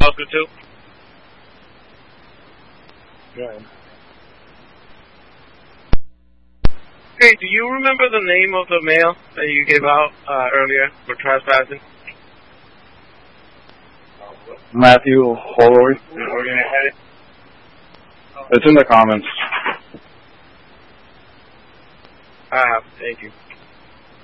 Oscar too. Go ahead. Hey, do you remember the name of the male that you gave out earlier for trespassing? Matthew Holroyd. It's in the comments. Thank you.